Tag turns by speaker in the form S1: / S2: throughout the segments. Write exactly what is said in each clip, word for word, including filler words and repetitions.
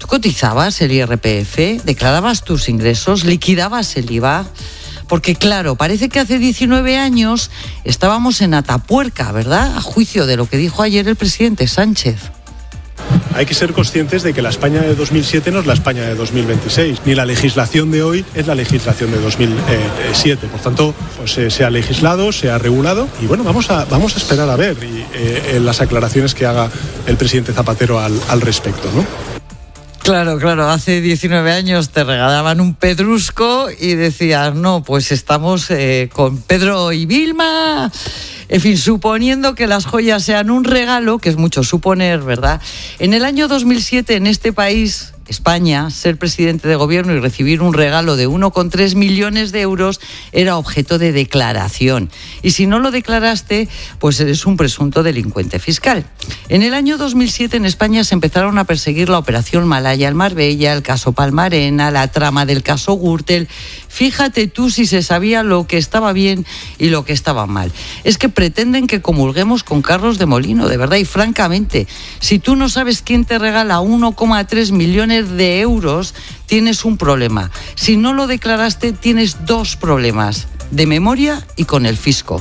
S1: ¿Tú cotizabas el I R P F? ¿Declarabas tus ingresos? ¿Liquidabas el I V A? Porque claro, parece que hace diecinueve años estábamos en Atapuerca, ¿verdad? A juicio de lo que dijo ayer el presidente Sánchez.
S2: Hay que ser conscientes de que la España de dos mil siete no es la España de dos mil veintiséis, ni la legislación de hoy es la legislación de dos mil siete. Por tanto, pues, eh, se ha legislado, se ha regulado y bueno, vamos a, vamos a esperar a ver y, eh, las aclaraciones que haga el presidente Zapatero al, al respecto, ¿no?
S1: Claro, claro, hace diecinueve años te regalaban un pedrusco y decías, no, pues estamos eh, con Pedro y Vilma. En fin, suponiendo que las joyas sean un regalo, que es mucho suponer, ¿verdad? En el año dos mil siete, en este país, España, ser presidente de gobierno y recibir un regalo de uno coma tres millones de euros era objeto de declaración. Y si no lo declaraste, pues eres un presunto delincuente fiscal. En el año dos mil siete en España se empezaron a perseguir la operación Malaya en Marbella, el caso Palmarena, la trama del caso Gürtel. Fíjate tú si se sabía lo que estaba bien y lo que estaba mal. Es que pretenden que comulguemos con carros de molino, de verdad, y francamente, si tú no sabes quién te regala uno coma tres millones de euros, tienes un problema. Si no lo declaraste, tienes dos problemas, de memoria y con el fisco.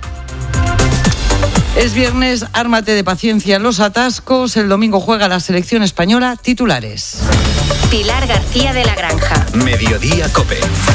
S1: Es viernes, ármate de paciencia en los atascos. El domingo juega la selección española. Titulares.
S3: Pilar García de la Granja.
S4: Mediodía COPE.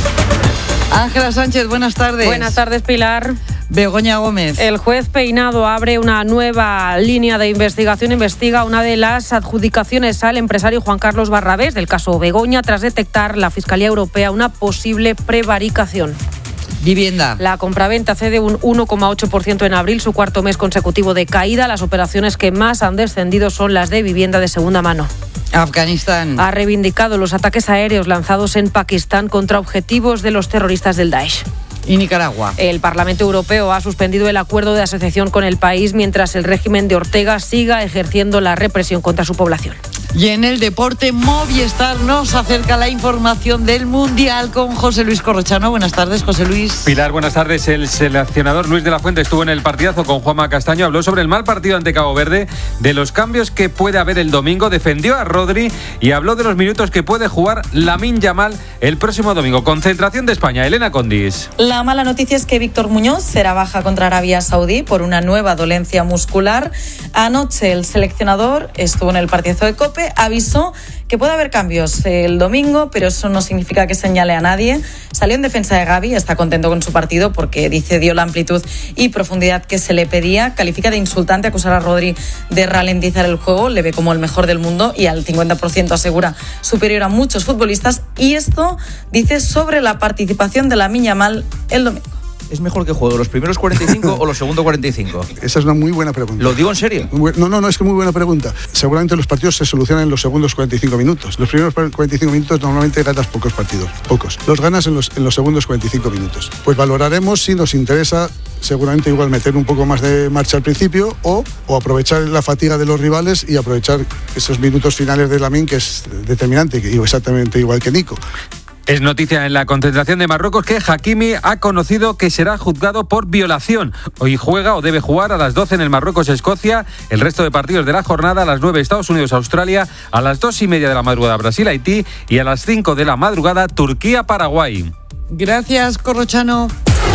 S1: Ángela Sánchez, buenas tardes.
S5: Buenas tardes, Pilar.
S1: Begoña Gómez.
S5: El juez Peinado abre una nueva línea de investigación. Investiga una de las adjudicaciones al empresario Juan Carlos Barrabés del caso Begoña tras detectar la Fiscalía Europea una posible prevaricación.
S1: Vivienda.
S5: La compraventa cede un uno coma ocho por ciento en abril, su cuarto mes consecutivo de caída. Las operaciones que más han descendido son las de vivienda de segunda mano.
S1: Afganistán.
S5: Ha reivindicado los ataques aéreos lanzados en Pakistán contra objetivos de los terroristas del Daesh.
S1: Y Nicaragua.
S5: El Parlamento Europeo ha suspendido el acuerdo de asociación con el país mientras el régimen de Ortega siga ejerciendo la represión contra su población.
S1: Y en el deporte, Movistar nos acerca la información del Mundial con José Luis Corrochano. Buenas tardes, José Luis.
S6: Pilar, buenas tardes. El seleccionador Luis de la Fuente estuvo en el partidazo con Juanma Castaño. Habló sobre el mal partido ante Cabo Verde, de los cambios que puede haber el domingo, defendió a Rodri y habló de los minutos que puede jugar Lamine Yamal el próximo domingo. Concentración de España, Elena Condis.
S7: La mala noticia es que Víctor Muñoz será baja contra Arabia Saudí por una nueva dolencia muscular. Anoche el seleccionador estuvo en el partidazo de COPE, avisó que puede haber cambios el domingo, pero eso no significa que señale a nadie. Salió en defensa de Gavi, está contento con su partido porque dice dio la amplitud y profundidad que se le pedía. Califica de insultante acusar a Rodri de ralentizar el juego, le ve como el mejor del mundo y al cincuenta por ciento asegura superior a muchos futbolistas. Y esto dice sobre la participación de Lamine Yamal el domingo.
S8: ¿Es mejor que juegue los primeros cuarenta y cinco o los segundos cuarenta y cinco?
S9: Esa es una muy buena pregunta.
S8: ¿Lo digo en serio?
S9: No, no, no, es que muy buena pregunta. Seguramente los partidos se solucionan en los segundos cuarenta y cinco minutos. Los primeros cuarenta y cinco minutos normalmente ganas pocos partidos, pocos. Los ganas en los, en los segundos cuarenta y cinco minutos. Pues valoraremos si nos interesa seguramente igual meter un poco más de marcha al principio o, o aprovechar la fatiga de los rivales y aprovechar esos minutos finales de Lamine, que es determinante, que exactamente igual que Nico.
S6: Es noticia en la concentración de Marruecos que Hakimi ha conocido que será juzgado por violación. Hoy juega o debe jugar a las doce en el Marruecos-Escocia. El resto de partidos de la jornada a las nueve Estados Unidos-Australia, a las dos y media de la madrugada Brasil-Haití y a las cinco de la madrugada Turquía-Paraguay.
S1: Gracias, Corrochano.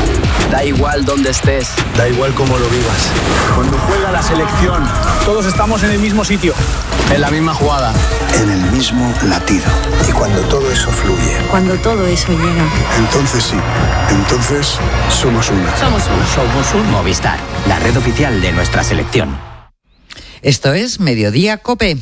S4: Da igual dónde estés,
S2: Da igual cómo lo vivas.
S10: Cuando juega la selección, todos estamos en el mismo sitio,
S4: en la misma jugada,
S11: en el mismo latido.
S12: Y cuando todo eso fluye,
S13: cuando todo eso llega,
S11: entonces sí, entonces somos una.
S3: Somos uno.
S4: Somos un Movistar, la red oficial de nuestra selección.
S1: Esto es Mediodía COPE.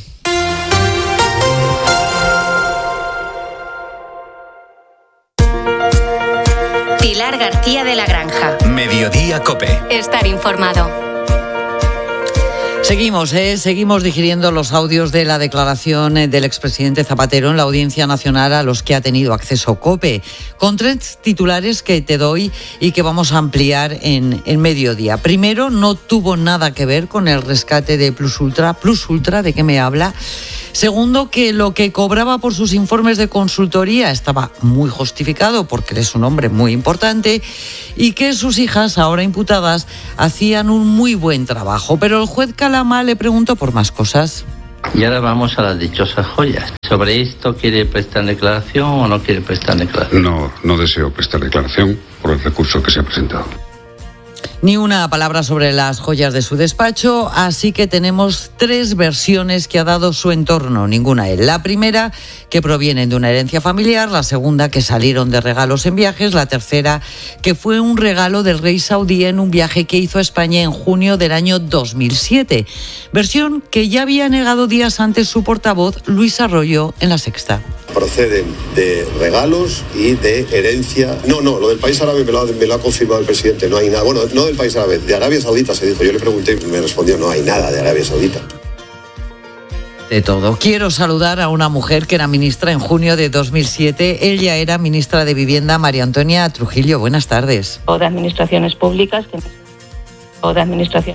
S3: Pilar García de la Granja.
S4: Mediodía COPE.
S3: Estar informado.
S1: Seguimos, ¿eh? Seguimos digiriendo los audios de la declaración del expresidente Zapatero en la Audiencia Nacional a los que ha tenido acceso COPE, con tres titulares que te doy y que vamos a ampliar en, en mediodía. Primero, no tuvo nada que ver con el rescate de Plus Ultra. Plus Ultra, ¿de qué me habla? Segundo, que lo que cobraba por sus informes de consultoría estaba muy justificado porque él es un hombre muy importante y que sus hijas, ahora imputadas, hacían un muy buen trabajo. Pero el juez Calama le preguntó por más cosas.
S13: Y ahora vamos a las dichosas joyas. ¿Sobre esto quiere prestar declaración o no quiere prestar declaración?
S14: No, no deseo prestar declaración por el recurso que se ha presentado.
S1: Ni una palabra sobre las joyas de su despacho, así que tenemos tres versiones que ha dado su entorno, ninguna él. La primera, que provienen de una herencia familiar; la segunda, que salieron de regalos en viajes; la tercera, que fue un regalo del rey saudí en un viaje que hizo a España en junio del año dos mil siete. Versión que ya había negado días antes su portavoz, Luis Arroyo, en La Sexta.
S15: Proceden de regalos y de herencia. No, no, lo del país árabe me lo, ha, me lo ha confirmado el presidente. No hay nada. Bueno, no del país árabe, de Arabia Saudita se dijo. Yo le pregunté y me respondió, no hay nada de Arabia Saudita.
S1: De todo. Quiero saludar a una mujer que era ministra en junio de dos mil siete. Ella era ministra de Vivienda, María Antonia Trujillo. Buenas tardes.
S16: O de administraciones públicas que... o de administración.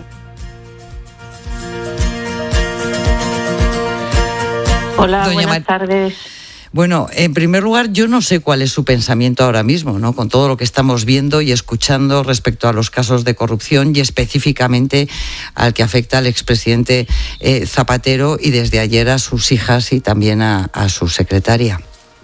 S16: Hola,
S1: Doña
S16: buenas
S1: Mar...
S16: tardes.
S1: Bueno, en primer lugar, yo no sé cuál es su pensamiento ahora mismo, ¿no? Con todo lo que estamos viendo y escuchando respecto a los casos de corrupción y específicamente al que afecta al expresidente eh, Zapatero y desde ayer a sus hijas y también a, a su secretaria.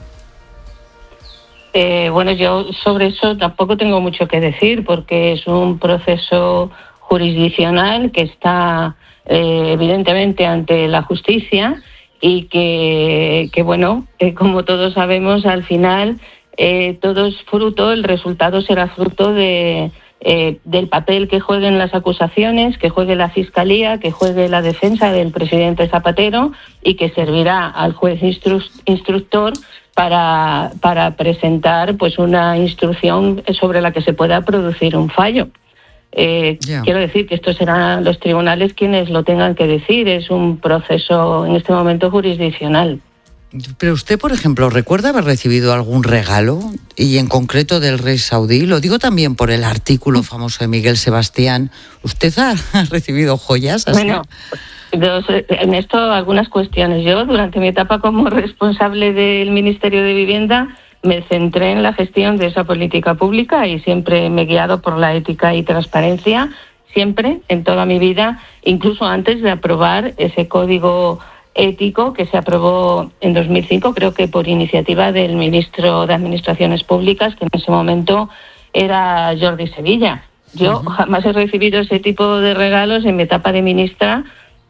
S16: Eh, bueno, yo sobre eso tampoco tengo mucho que decir porque es un proceso jurisdiccional que está eh, evidentemente ante la justicia. Y que, que bueno, eh, como todos sabemos, al final eh, todo es fruto, el resultado será fruto de, eh, del papel que jueguen las acusaciones, que juegue la Fiscalía, que juegue la defensa del presidente Zapatero y que servirá al juez instru- instructor para, para presentar pues una instrucción sobre la que se pueda producir un fallo. Eh, yeah. Quiero decir que estos serán los tribunales quienes lo tengan que decir. Es un proceso en este momento jurisdiccional.
S1: Pero usted, por ejemplo, ¿recuerda haber recibido algún regalo? Y en concreto del rey saudí. Lo digo también por el artículo famoso de Miguel Sebastián. ¿Usted ha recibido joyas así?
S16: Bueno, dos, en esto algunas cuestiones. Yo, durante mi etapa como responsable del Ministerio de Vivienda, me centré en la gestión de esa política pública y siempre me he guiado por la ética y transparencia, siempre, en toda mi vida, incluso antes de aprobar ese código ético que se aprobó en dos mil cinco, creo que por iniciativa del ministro de Administraciones Públicas, que en ese momento era Jordi Sevilla. Yo uh-huh. jamás he recibido ese tipo de regalos en mi etapa de ministra,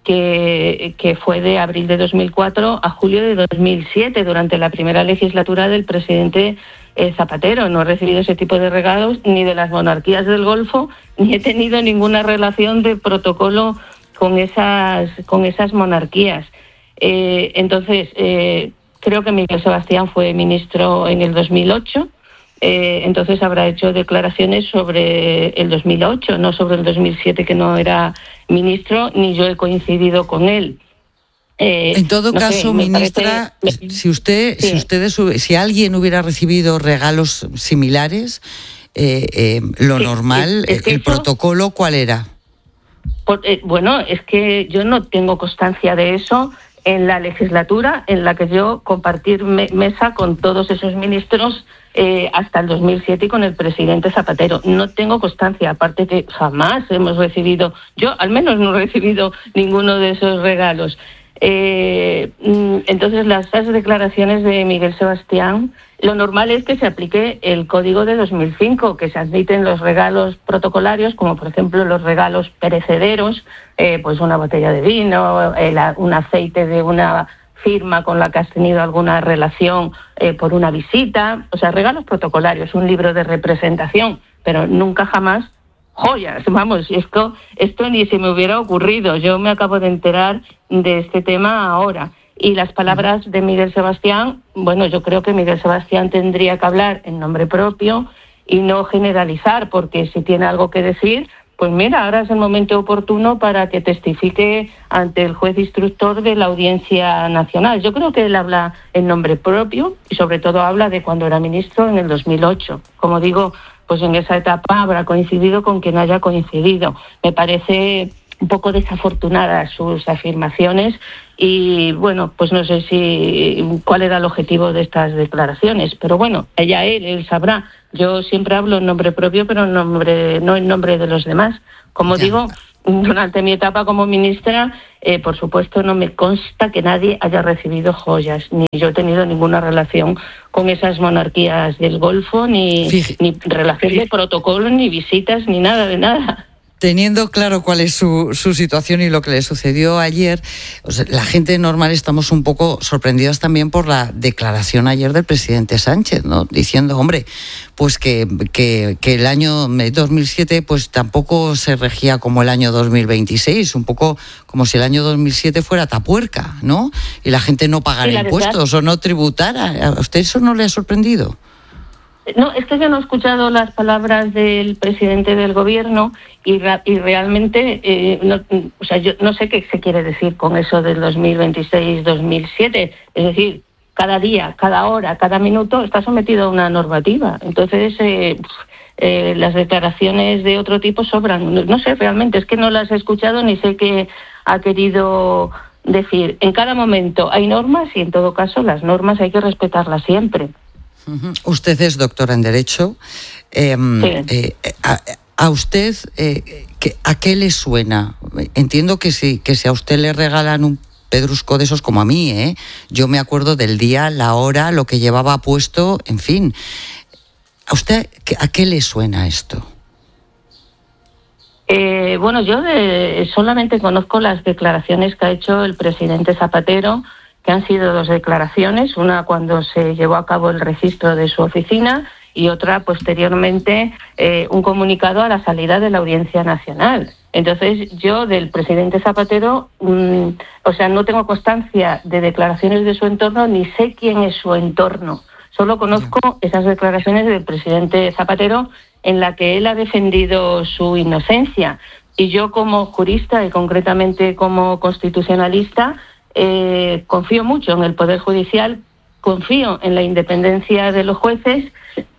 S16: Que, que fue de abril de dos mil cuatro a julio de dos mil siete, durante la primera legislatura del presidente eh, Zapatero. No he recibido ese tipo de regalos ni de las monarquías del Golfo, ni he tenido ninguna relación de protocolo con esas, con esas monarquías. Eh, entonces, eh, creo que Miguel Sebastián fue ministro en el dos mil ocho, eh, entonces habrá hecho declaraciones sobre el dos mil ocho, no sobre el dos mil siete, que no era ministro, ni yo he coincidido con él.
S1: Eh, en todo no caso, sé, ministra, parece... si usted, sí. si ustedes, si alguien hubiera recibido regalos similares, eh, eh, lo sí, normal, es, es que el eso... protocolo, ¿cuál era?
S16: Por, eh, bueno, es que yo no tengo constancia de eso en la legislatura en la que yo compartí me, mesa con todos esos ministros eh, hasta el dos mil siete y con el presidente Zapatero. No tengo constancia, aparte que jamás hemos recibido, yo al menos no he recibido ninguno de esos regalos. Eh, entonces, las, las declaraciones de Miguel Sebastián, lo normal es que se aplique el código de dos mil cinco, que se admiten los regalos protocolarios, como por ejemplo los regalos perecederos, eh, pues una botella de vino, eh, la, un aceite de una firma con la que has tenido alguna relación eh, por una visita, o sea, regalos protocolarios, un libro de representación, pero nunca jamás joyas. Vamos, esto, esto ni se me hubiera ocurrido. Yo me acabo de enterar de este tema ahora. Y las palabras de Miguel Sebastián, bueno, yo creo que Miguel Sebastián tendría que hablar en nombre propio y no generalizar, porque si tiene algo que decir, pues mira, ahora es el momento oportuno para que testifique ante el juez instructor de la Audiencia Nacional. Yo creo que él habla en nombre propio y sobre todo habla de cuando era ministro en el dos mil ocho. Como digo, pues en esa etapa habrá coincidido con quien haya coincidido. Me parece un poco desafortunadas sus afirmaciones y bueno, pues no sé si cuál era el objetivo de estas declaraciones, pero bueno, allá él, él sabrá. Yo siempre hablo en nombre propio, pero en nombre, no en nombre de los demás. Como ya. digo, durante mi etapa como ministra, eh, por supuesto no me consta que nadie haya recibido joyas, ni yo he tenido ninguna relación con esas monarquías del Golfo, ni, ni relación de protocolo, ni visitas, ni nada de nada.
S1: Teniendo claro cuál es su, su situación y lo que le sucedió ayer, o sea, la gente normal estamos un poco sorprendidos también por la declaración ayer del presidente Sánchez, ¿no? Diciendo, hombre, pues que, que, que el año dos mil siete pues tampoco se regía como el año dos mil veintiséis, un poco como si el año dos mil siete fuera tapuerca, ¿no? Y la gente no pagara sí, impuestos o no tributara. ¿A usted eso no le ha sorprendido?
S16: No, es que yo no he escuchado las palabras del presidente del gobierno y, ra- y realmente, eh, no, o sea, yo no sé qué se quiere decir con eso del dos mil veintiséis dos mil siete. Es decir, cada día, cada hora, cada minuto está sometido a una normativa. Entonces, eh, eh, las declaraciones de otro tipo sobran. No, no sé, realmente, es que no las he escuchado ni sé qué ha querido decir. En cada momento hay normas y, en todo caso, las normas hay que respetarlas siempre.
S1: Usted es doctora en Derecho. Eh, sí. eh, a, a usted, eh, ¿qué, ¿a qué le suena? Entiendo que sí, que si a usted le regalan un pedrusco de esos como a mí, ¿eh? Yo me acuerdo del día, la hora, lo que llevaba puesto, en fin. ¿A usted a qué le suena esto?
S16: Eh, bueno, yo de, solamente conozco las declaraciones que ha hecho el presidente Zapatero, que han sido dos declaraciones, una cuando se llevó a cabo el registro de su oficina y otra posteriormente eh, un comunicado a la salida de la Audiencia Nacional. Entonces yo del presidente Zapatero, mmm, o sea, no tengo constancia de declaraciones de su entorno ni sé quién es su entorno. Solo conozco esas declaraciones del presidente Zapatero en la que él ha defendido su inocencia. Y yo como jurista y concretamente como constitucionalista, Eh, confío mucho en el Poder Judicial, confío en la independencia de los jueces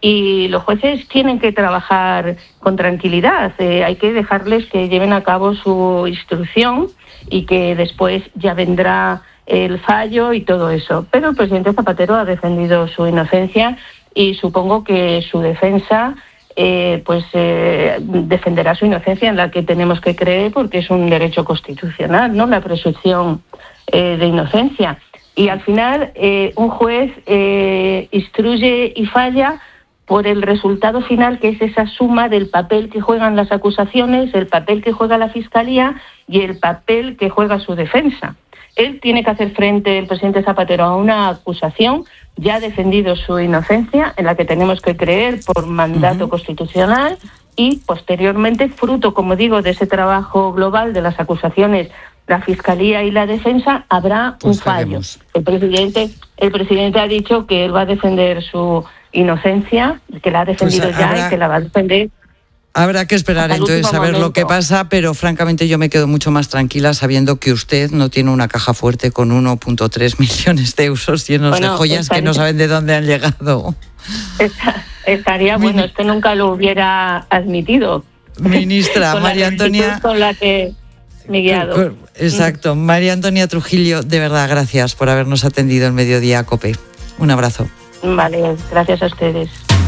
S16: y los jueces tienen que trabajar con tranquilidad. Eh, hay que dejarles que lleven a cabo su instrucción y que después ya vendrá el fallo y todo eso. Pero el presidente Zapatero ha defendido su inocencia y supongo que su defensa eh, pues eh, defenderá su inocencia, en la que tenemos que creer porque es un derecho constitucional, ¿no? La presunción Eh, de inocencia. Y al final eh, un juez eh, instruye y falla por el resultado final, que es esa suma del papel que juegan las acusaciones, el papel que juega la Fiscalía y el papel que juega su defensa. Él tiene que hacer frente, el presidente Zapatero, a una acusación, ya ha defendido su inocencia, en la que tenemos que creer por mandato uh-huh. constitucional, y posteriormente, fruto, como digo, de ese trabajo global de las acusaciones, la Fiscalía y la Defensa, habrá pues un fallo. El presidente, el presidente ha dicho que él va a defender su inocencia, que la ha defendido pues habrá, ya y que la va a defender.
S1: Habrá que esperar entonces a ver momento. Lo que pasa, pero francamente yo me quedo mucho más tranquila sabiendo que usted no tiene una caja fuerte con uno punto tres millones de euros llenos bueno, de joyas estaría, que no saben de dónde han llegado.
S16: Esta, estaría Mi, bueno, esto nunca lo hubiera admitido.
S1: Ministra María Antonia.
S16: Con la que me he guiado.
S1: Exacto. María Antonia Trujillo, de verdad, gracias por habernos atendido en Mediodía COPE. Un abrazo.
S16: Vale, gracias a ustedes.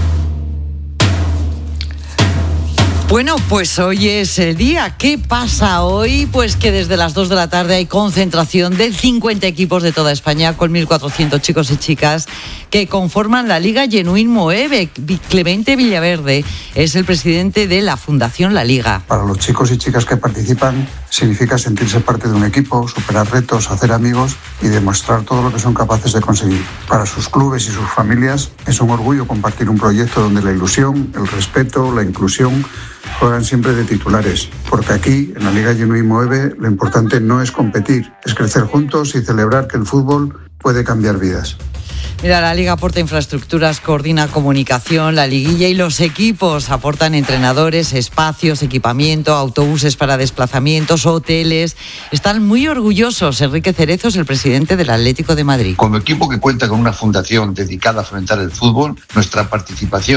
S1: Bueno, pues hoy es el día. ¿Qué pasa hoy? Pues que desde las dos de la tarde hay concentración de cincuenta equipos de toda España con mil cuatrocientos chicos y chicas que conforman la Liga Genuín Moeve. Clemente Villaverde es el presidente de la Fundación La Liga.
S11: Para los chicos y chicas que participan significa sentirse parte de un equipo, superar retos, hacer amigos y demostrar todo lo que son capaces de conseguir. Para sus clubes y sus familias es un orgullo compartir un proyecto donde la ilusión, el respeto, la inclusión juegan siempre de titulares, porque aquí, en la Liga Genuín Moeve, lo importante no es competir, es crecer juntos y celebrar que el fútbol puede cambiar vidas.
S1: Mira, la Liga aporta infraestructuras, coordina comunicación, la liguilla y los equipos aportan entrenadores, espacios, equipamiento, autobuses para desplazamientos, hoteles. Están muy orgullosos. Enrique Cerezo es el presidente del Atlético de Madrid.
S17: Como equipo que cuenta con una fundación dedicada a fomentar el fútbol, nuestra participación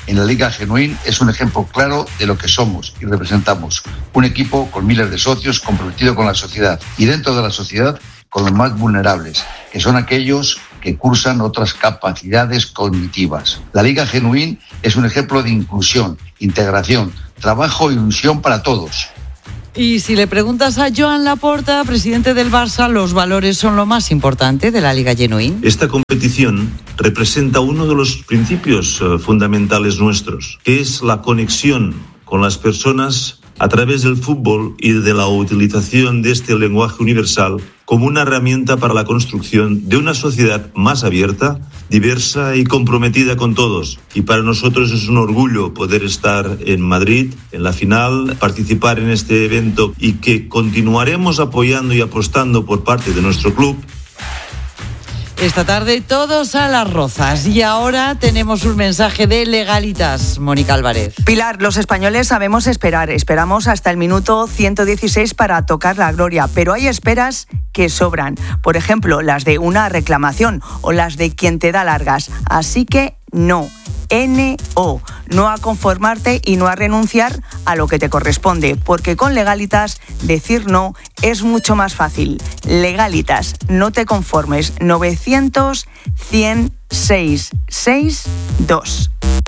S17: en la Liga Genuín es un ejemplo claro de lo que somos y representamos. Un equipo con miles de socios comprometido con la sociedad y dentro de la sociedad con los más vulnerables, que son aquellos que cursan otras capacidades cognitivas. La Liga Genuín es un ejemplo de inclusión, integración, trabajo y ilusión para todos.
S1: Y si le preguntas a Joan Laporta, presidente del Barça, los valores son lo más importante de la Liga Genuín.
S18: Esta competición representa uno de los principios uh, fundamentales nuestros, que es la conexión con las personas a través del fútbol y de la utilización de este lenguaje universal como una herramienta para la construcción de una sociedad más abierta, diversa y comprometida con todos. Y para nosotros es un orgullo poder estar en Madrid, en la final, participar en este evento y que continuaremos apoyando y apostando por parte de nuestro club.
S1: Esta tarde todos a las Rozas y ahora tenemos un mensaje de Legalitas, Mónica Álvarez.
S19: Pilar, los españoles sabemos esperar, esperamos hasta el minuto ciento dieciséis para tocar la gloria, pero hay esperas que sobran, por ejemplo, las de una reclamación o las de quien te da largas, así que no. N O, no a conformarte y no a renunciar a lo que te corresponde, porque con Legalitas decir no es mucho más fácil. Legalitas, no te conformes, novecientos, cien, seiscientos sesenta y dos.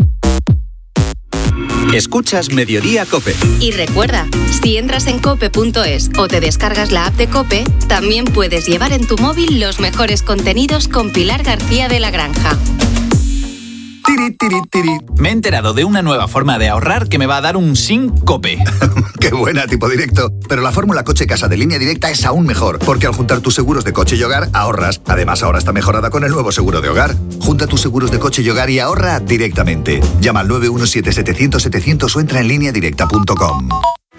S20: Escuchas Mediodía COPE.
S3: Y recuerda, si entras en cope punto es o te descargas la app de COPE, también puedes llevar en tu móvil los mejores contenidos con Pilar García de la Granja.
S20: Tiri, tiri, tiri. Me he enterado de una nueva forma de ahorrar que me va a dar un síncope.
S21: ¡Qué buena, tipo directo! Pero la fórmula coche-casa de Línea Directa es aún mejor, porque al juntar tus seguros de coche y hogar, ahorras. Además, ahora está mejorada con el nuevo seguro de hogar. Junta tus seguros de coche y hogar y ahorra directamente. Llama al nueve uno siete, setecientos, setecientos o entra en línea directa punto com.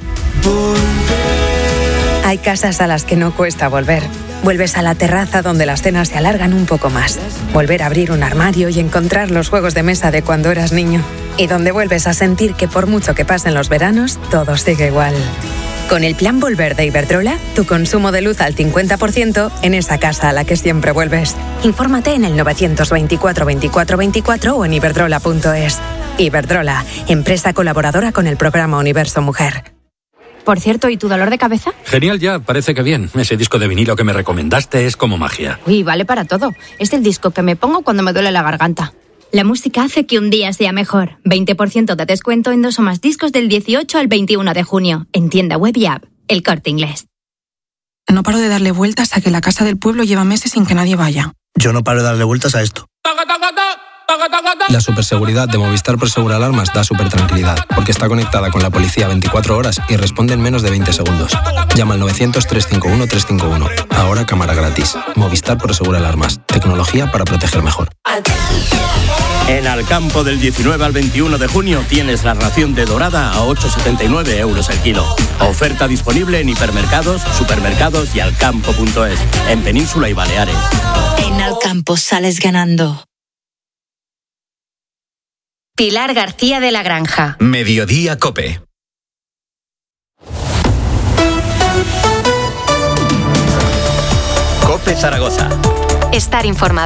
S22: Hay casas a las que no cuesta volver. Vuelves a la terraza donde las cenas se alargan un poco más. Volver a abrir un armario y encontrar los juegos de mesa de cuando eras niño. Y donde vuelves a sentir que por mucho que pasen los veranos, todo sigue igual. Con el plan Volver de Iberdrola, tu consumo de luz al cincuenta por ciento en esa casa a la que siempre vuelves. Infórmate en el novecientos veinticuatro veinticuatro veinticuatro o en iberdrola punto es. Iberdrola, empresa colaboradora con el programa Universo Mujer.
S23: Por cierto, ¿y tu dolor de cabeza?
S24: Genial ya, parece que bien. Ese disco de vinilo que me recomendaste es como magia.
S23: Uy, vale para todo. Es el disco que me pongo cuando me duele la garganta.
S25: La música hace que un día sea mejor. veinte por ciento de descuento en dos o más discos del dieciocho al veintiuno de junio. En tienda web y app. El Corte Inglés.
S26: No paro de darle vueltas a que la casa del pueblo lleva meses sin que nadie vaya.
S27: Yo no paro de darle vueltas a esto.
S28: La superseguridad de Movistar Prosegur Alarmas da súper tranquilidad, porque está conectada con la policía veinticuatro horas y responde en menos de veinte segundos. Llama al novecientos, trescientos cincuenta y uno, trescientos cincuenta y uno. Ahora cámara gratis. Movistar Prosegur Alarmas. Tecnología para proteger mejor.
S29: En Alcampo del diecinueve al veintiuno de junio tienes la ración de dorada a ocho con setenta y nueve euros el kilo. Oferta disponible en hipermercados, supermercados y alcampo punto es, en Península y Baleares.
S30: En Alcampo sales ganando.
S3: Pilar García de la Granja.
S20: Mediodía COPE. COPE Zaragoza.
S3: Estar informado.